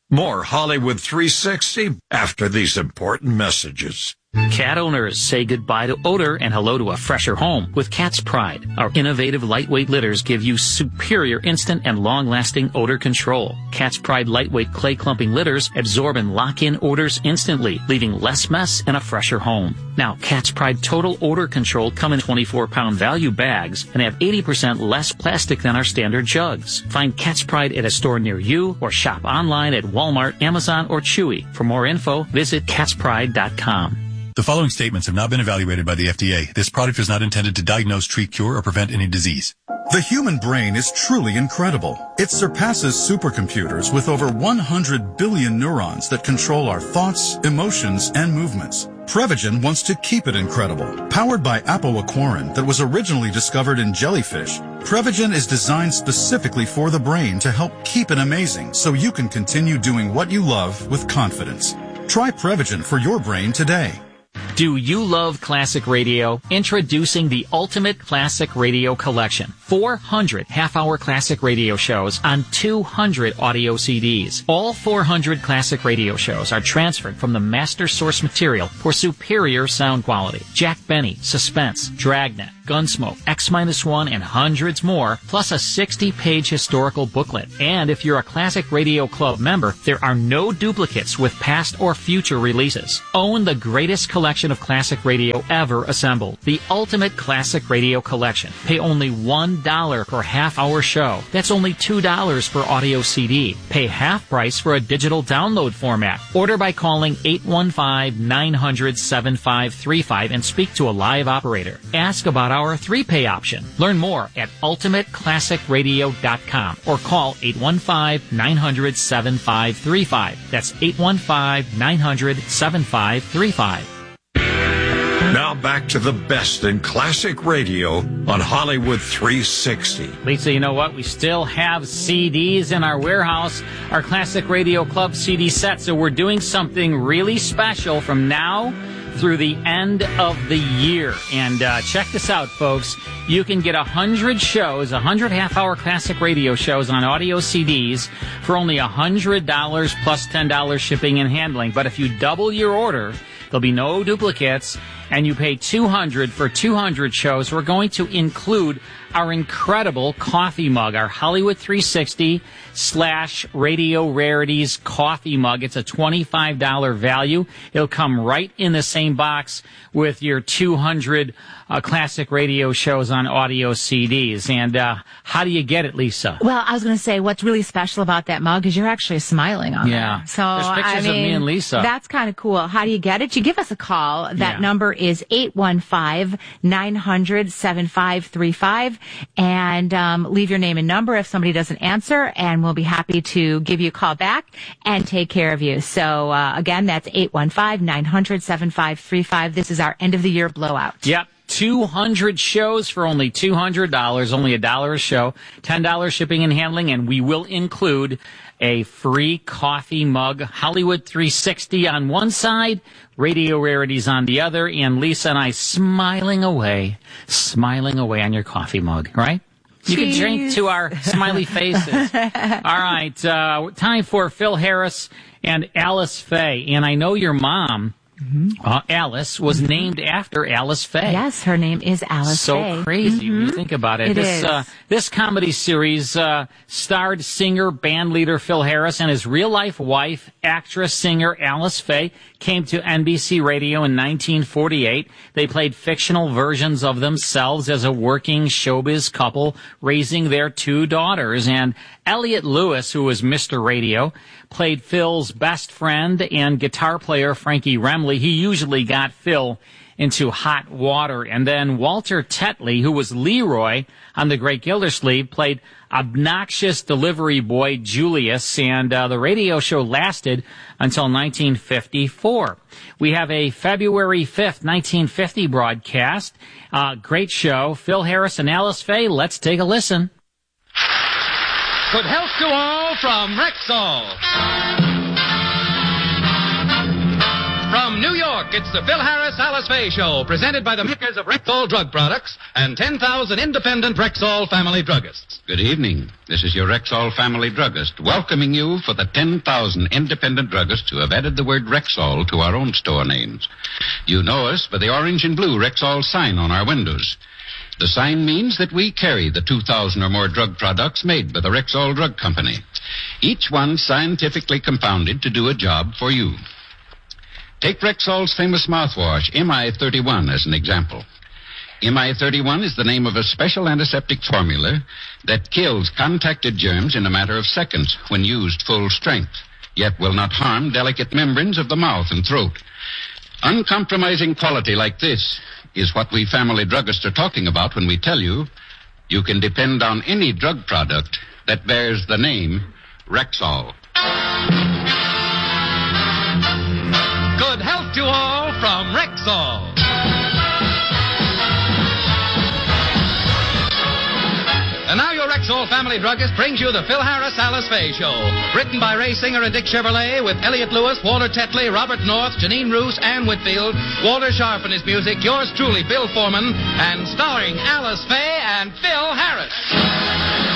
More Hollywood 360 after these important messages. Cat owners say goodbye to odor and hello to a fresher home with Cat's Pride. Our innovative lightweight litters give you superior instant and long-lasting odor control. Cat's Pride lightweight clay clumping litters absorb and lock in odors instantly, leaving less mess and a fresher home. Now, Cat's Pride Total Odor Control come in 24-pound value bags and have 80% less plastic than our standard jugs. Find Cat's Pride at a store near you or shop online at Walmart, Amazon, or Chewy. For more info, visit catspride.com. The following statements have not been evaluated by the FDA. This product is not intended to diagnose, treat, cure, or prevent any disease. The human brain is truly incredible. It surpasses supercomputers with over 100 billion neurons that control our thoughts, emotions, and movements. Prevagen wants to keep it incredible. Powered by apoaquarin that was originally discovered in jellyfish, Prevagen is designed specifically for the brain to help keep it amazing so you can continue doing what you love with confidence. Try Prevagen for your brain today. Do you love classic radio? Introducing the Ultimate Classic Radio Collection. 400 half-hour classic radio shows on 200 audio CDs. All 400 classic radio shows are transferred from the master source material for superior sound quality. Jack Benny, Suspense, Dragnet, Gunsmoke, X-1, and hundreds more, plus a 60-page historical booklet. And if you're a Classic Radio Club member, there are no duplicates with past or future releases. Own the greatest collection of classic radio ever assembled. The Ultimate Classic Radio Collection. Pay only $1 per half-hour show. That's only $2 per audio CD. Pay half price for a digital download format. Order by calling 815-900-7535 and speak to a live operator. Ask about our 3-pay option. Learn more at ultimateclassicradio.com or call 815-900-7535. That's 815-900-7535. Now back to the best in classic radio on Hollywood 360. Lisa, you know what? We still have CDs in our warehouse, our Classic Radio Club CD set, so we're doing something really special from now through the end of the year. And check this out, folks. You can get 100 shows, 100 half-hour classic radio shows on audio CDs for only $100 plus $10 shipping and handling. But if you double your order, there'll be no duplicates, and you pay $200 for 200 shows. We're going to include our incredible coffee mug, our Hollywood 360 / Radio Rarities coffee mug. It's a $25 value. It'll come right in the same box with your 200 classic radio shows on audio CDs. And how do you get it, Lisa? Well, I was going to say what's really special about that mug is you're actually smiling on it. So, there's pictures of me and Lisa. That's kind of cool. How do you get it? You give us a call. That number is 815-900-7535, and leave your name and number if somebody doesn't answer, and we'll be happy to give you a call back and take care of you. So, again, that's 815-900-7535. This is our end of the year blowout. Yep. 200 shows for only $200, only $1 a show, $10 shipping and handling, and we will include a free coffee mug, Hollywood 360 on one side, Radio Rarities on the other, and Lisa and I smiling away on your coffee mug, right? You can drink to our smiley faces. All right, time for Phil Harris and Alice Faye, and I know your mom, Alice, was named after Alice Faye. Yes, her name is Alice Faye. So crazy when you think about it. This comedy series starred singer, band leader Phil Harris and his real-life wife, actress, singer Alice Faye, came to NBC Radio in 1948. They played fictional versions of themselves as a working showbiz couple, raising their 2 daughters. And Elliot Lewis, who was Mr. Radio, played Phil's best friend and guitar player Frankie Remley. He usually got Phil into hot water. And then Walter Tetley, who was Leroy on The Great Gildersleeve, played obnoxious delivery boy Julius, and the radio show lasted until 1954. We have a February 5th, 1950 broadcast. Great show. Phil Harris and Alice Faye. Let's take a listen. Good health to all from Rexall. From New York, it's the Phil Harris Alice Faye Show, presented by the makers of Rexall Drug Products and 10,000 independent Rexall family druggists. Good evening. This is your Rexall family druggist, welcoming you for the 10,000 independent druggists who have added the word Rexall to our own store names. You know us by the orange and blue Rexall sign on our windows. The sign means that we carry the 2,000 or more drug products made by the Rexall Drug Company, each one scientifically compounded to do a job for you. Take Rexall's famous mouthwash, MI31, as an example. MI31 is the name of a special antiseptic formula that kills contacted germs in a matter of seconds when used full strength, yet will not harm delicate membranes of the mouth and throat. Uncompromising quality like this is what we family druggists are talking about when we tell you you can depend on any drug product that bears the name Rexall. Good health to all from Rexall. And now your Rexall family druggist brings you the Phil Harris Alice Faye Show. Written by Ray Singer and Dick Chevrolet with Elliot Lewis, Walter Tetley, Robert North, Janine Roos, Ann Whitfield, Walter Sharp and his music, yours truly, Bill Foreman, and starring Alice Faye and Phil Harris.